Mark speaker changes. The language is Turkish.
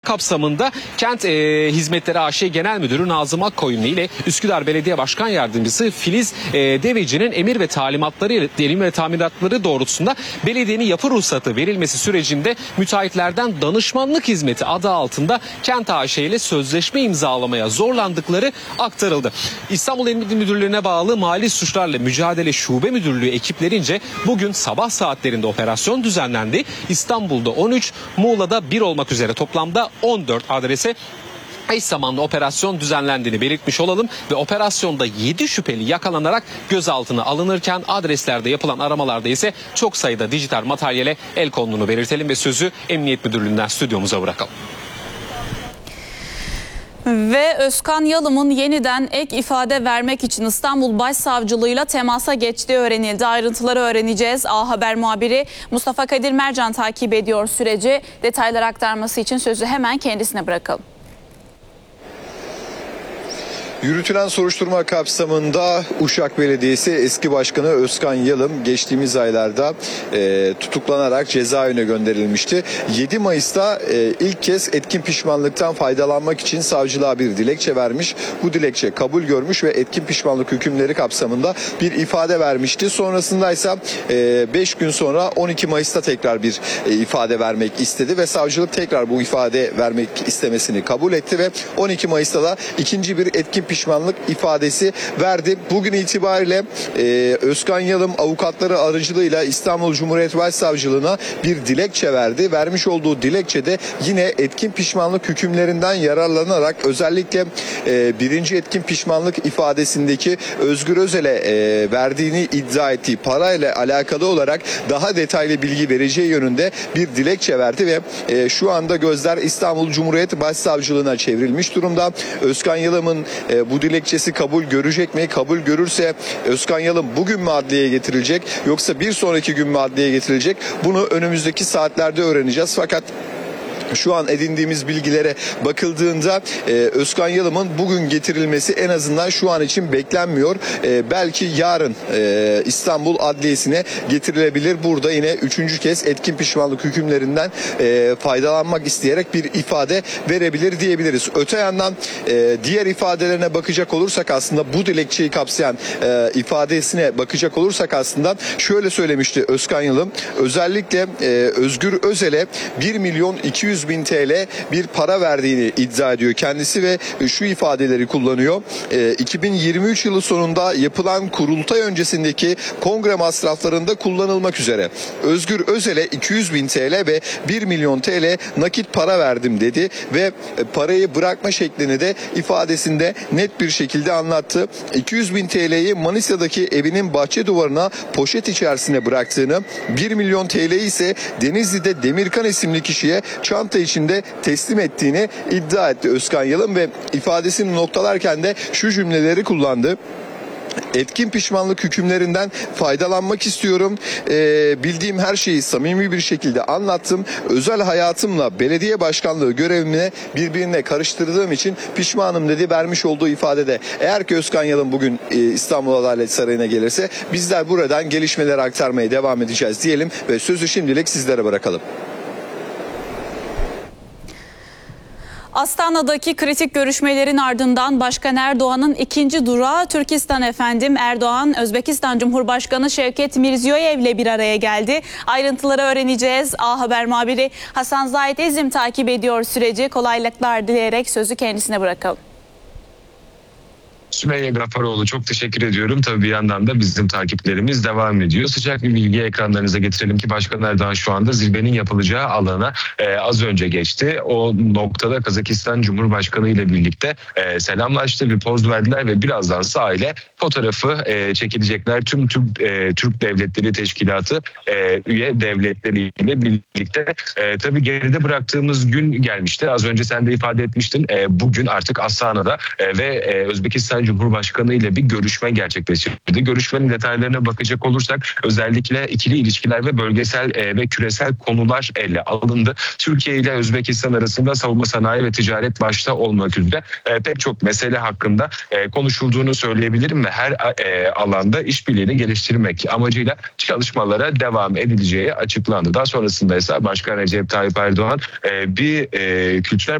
Speaker 1: kapsamında Kent Hizmetleri AŞ Genel Müdürü Nazım Akkoyunlu ile Üsküdar Belediye Başkan Yardımcısı Filiz Deveci'nin emir ve talimatları doğrultusunda belediyenin yapı ruhsatı verilmesi sürecinde müteahhitlerden danışmanlık hizmeti adı altında Kent AŞ ile sözleşme imzalamaya zorlandıkları aktarıldı. İstanbul Emniyet Müdürlüğü'ne bağlı Mali Suçlarla Mücadele Şube Müdürlüğü ekiplerince bugün sabah saatlerinde operasyon düzenlendi. İstanbul'da 13, Muğla'da 1 olmak üzere toplamda 14 adrese eş zamanlı operasyon düzenlendiğini belirtmiş olalım ve operasyonda 7 şüpheli yakalanarak gözaltına alınırken adreslerde yapılan aramalarda ise çok sayıda dijital materyale el konduğunu belirtelim ve sözü Emniyet Müdürlüğü'nden stüdyomuza bırakalım.
Speaker 2: Ve Özkan Yalım'ın yeniden ek ifade vermek için İstanbul Başsavcılığı'yla temasa geçtiği öğrenildi. Ayrıntıları öğreneceğiz. A Haber muhabiri Mustafa Kadir Mercan takip ediyor süreci. Detaylar aktarması için sözü hemen kendisine bırakalım.
Speaker 3: Yürütülen soruşturma kapsamında Uşak Belediyesi eski başkanı Özkan Yalım geçtiğimiz aylarda tutuklanarak cezaevine gönderilmişti. 7 Mayıs'ta ilk kez etkin pişmanlıktan faydalanmak için savcılığa bir dilekçe vermiş. Bu dilekçe kabul görmüş ve etkin pişmanlık hükümleri kapsamında bir ifade vermişti. Sonrasında ise 5 gün sonra 12 Mayıs'ta tekrar bir ifade vermek istedi ve savcılık tekrar bu ifade vermek istemesini kabul etti ve 12 Mayıs'ta da ikinci bir etkin pişmanlık ifadesi verdi. Bugün itibariyle Özkan Yalım avukatları aracılığıyla İstanbul Cumhuriyet Başsavcılığına bir dilekçe verdi. Vermiş olduğu dilekçede yine etkin pişmanlık hükümlerinden yararlanarak özellikle birinci etkin pişmanlık ifadesindeki Özgür Özel'e verdiğini iddia ettiği parayla alakalı olarak daha detaylı bilgi vereceği yönünde bir dilekçe verdi ve şu anda gözler İstanbul Cumhuriyet Başsavcılığına çevrilmiş durumda. Özkan Yalım'ın bu dilekçesi kabul görecek mi? Kabul görürse Özkan Yalım bugün mü adliyeye getirilecek yoksa bir sonraki gün mü adliyeye getirilecek? Bunu önümüzdeki saatlerde öğreneceğiz. Fakat şu an edindiğimiz bilgilere bakıldığında Özkan Yalım'ın bugün getirilmesi en azından şu an için beklenmiyor. Belki yarın İstanbul Adliyesi'ne getirilebilir. Burada yine 3. kez etkin pişmanlık hükümlerinden faydalanmak isteyerek bir ifade verebilir diyebiliriz. Öte yandan diğer ifadelerine bakacak olursak aslında bu dilekçeyi kapsayan ifadesine bakacak olursak aslında şöyle söylemişti Özkan Yalım. Özellikle Özgür Özel'e 1.200.000 TL bir para verdiğini iddia ediyor kendisi ve şu ifadeleri kullanıyor. 2023 yılı sonunda yapılan kurultay öncesindeki kongre masraflarında kullanılmak üzere Özgür Özel'e 200.000 TL ve 1 milyon TL nakit para verdim dedi ve parayı bırakma şeklini de ifadesinde net bir şekilde anlattı. 200.000 TL'yi Manisa'daki evinin bahçe duvarına poşet içerisine bıraktığını, 1 milyon TL'yi ise Denizli'de Demirkan isimli kişiye çanta içinde teslim ettiğini iddia etti Özkan Yalım ve ifadesini noktalarken de şu cümleleri kullandı. Etkin pişmanlık hükümlerinden faydalanmak istiyorum. Bildiğim her şeyi samimi bir şekilde anlattım. Özel hayatımla belediye başkanlığı görevimine birbirine karıştırdığım için pişmanım dedi vermiş olduğu ifadede. Eğer ki Özkan Yalım bugün İstanbul Adalet Sarayı'na gelirse bizler buradan gelişmeleri aktarmaya devam edeceğiz diyelim ve sözü şimdilik sizlere bırakalım.
Speaker 2: Astana'daki kritik görüşmelerin ardından Başkan Erdoğan'ın ikinci durağı Türkistan efendim. Erdoğan, Özbekistan Cumhurbaşkanı Şevket Mirziyoyev'le bir araya geldi. Ayrıntıları öğreneceğiz. A Haber muhabiri Hasan Zahit Ezim takip ediyor süreci. Kolaylıklar dileyerek sözü kendisine bırakalım.
Speaker 4: Sümeyye Gafaroğlu, çok teşekkür ediyorum. Tabii bir yandan da bizim takiplerimiz devam ediyor. Sıcak bir bilgi ekranlarınıza getirelim ki Başkan Erdoğan şu anda zirvenin yapılacağı alana az önce geçti. O noktada Kazakistan Cumhurbaşkanı ile birlikte selamlaştı, bir poz verdiler ve birazdan sahile fotoğrafı çekilecekler. Tüm Türk Devletleri Teşkilatı üye devletleriyle birlikte. Tabii geride bıraktığımız gün gelmişti. Az önce sen de ifade etmiştin. Bugün artık Astana'da ve Özbekistan Cumhurbaşkanı ile bir görüşme gerçekleştirdi. Görüşmenin detaylarına bakacak olursak özellikle ikili ilişkiler ve bölgesel ve küresel konular ele alındı. Türkiye ile Özbekistan arasında savunma sanayi ve ticaret başta olmak üzere pek çok mesele hakkında konuşulduğunu söyleyebilirim ve her alanda işbirliğini geliştirmek amacıyla çalışmalara devam edileceği açıklandı. Daha sonrasında ise Başkan Recep Tayyip Erdoğan bir kültürel